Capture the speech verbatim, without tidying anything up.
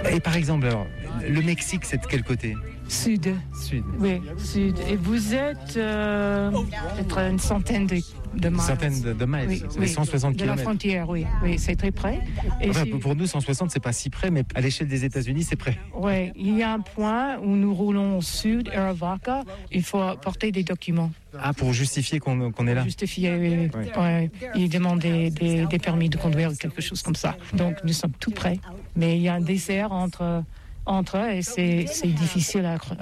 Et par exemple, alors, le Mexique, c'est de quel côté ? Sud. Sud. Oui, sud. Et vous êtes euh, peut-être une centaine de, de miles. Une centaine de, de miles, oui, c'est oui, cent soixante de kilomètres. la frontière, oui, oui, c'est très près. Et Enfin, c'est... pour nous, cent soixante, c'est pas si près, mais à l'échelle des États-Unis, c'est près. Oui, il y a un point où nous roulons au sud, Arivaca, il faut apporter des documents. Ah, pour justifier qu'on, qu'on est là. Justifier, oui. Ouais. Ouais. Il demande des, des, des permis de conduire ou quelque chose comme ça. Donc nous sommes tout près. Mais il y a un désert entre, entre eux et c'est, c'est difficile à,